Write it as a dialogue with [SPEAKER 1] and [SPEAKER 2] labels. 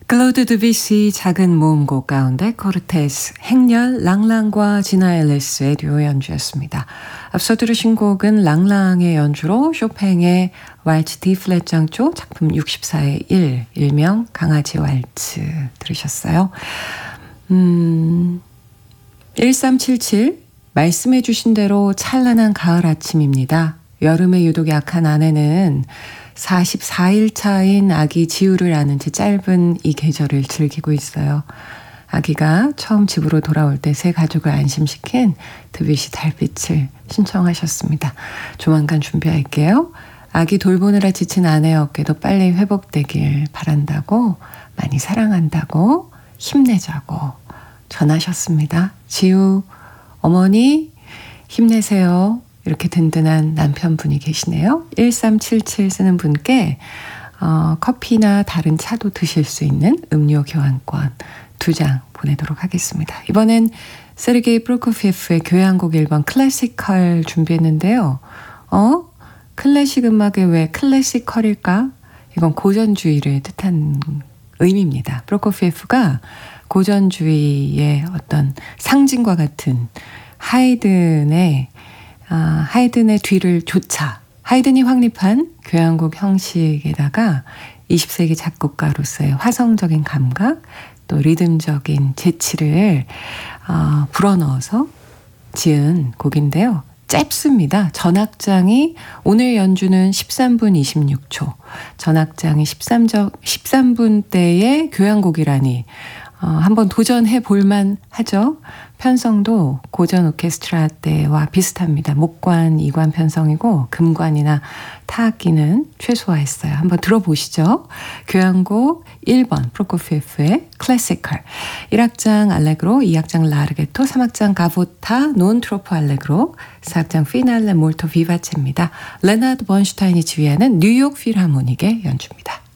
[SPEAKER 1] 클로드 드뷔시 작은 모음곡 가운데 코르테스, 행렬, 랑랑과 지나 앨리스의 듀오 연주였습니다. 앞서 들으신 곡은 랑랑의 연주로 쇼팽의 왈츠 D 플랫 장조 작품 64의 1, 일명 강아지 왈츠 들으셨어요. 1377 말씀해 주신 대로 찬란한 가을 아침입니다. 여름에 유독 약한 아내는 44일 차인 아기 지우를 아는 채 짧은 이 계절을 즐기고 있어요. 아기가 처음 집으로 돌아올 때 새 가족을 안심시킨 드뷔시 달빛을 신청하셨습니다. 조만간 준비할게요. 아기 돌보느라 지친 아내의 어깨도 빨리 회복되길 바란다고, 많이 사랑한다고, 힘내자고 전하셨습니다. 지우 어머니 힘내세요. 이렇게 든든한 남편분이 계시네요. 1377 쓰는 분께 커피나 다른 차도 드실 수 있는 음료 교환권 2장 보내도록 하겠습니다. 이번엔 세르게이 프로코피에프의 교향곡 1번 클래시컬 준비했는데요. 클래식 음악에 왜 클래시컬일까? 이건 고전주의를 뜻한 의미입니다. 프로코피에프가 고전주의의 어떤 상징과 같은 하이든의 뒤를 좇아 하이든이 확립한 교향곡 형식에다가 20세기 작곡가로서의 화성적인 감각 또 리듬적인 재치를 불어넣어서 지은 곡인데요. 짧습니다. 전악장이 오늘 연주는 13분 26초 전악장이 13분대의 교향곡이라니 한번 도전해 볼만 하죠. 편성도 고전 오케스트라 때와 비슷합니다. 목관, 이관 편성이고 금관이나 타악기는 최소화했어요. 한번 들어보시죠. 교향곡 1번 프로코피에프의 클래시컬 1악장 알레그로, 2악장 라르게토, 3악장 가보타, 논 트로포 알레그로, 4악장 피날레 몰토 비바체입니다. 레나드 번슈타인이 지휘하는 뉴욕 필하모닉의 연주입니다.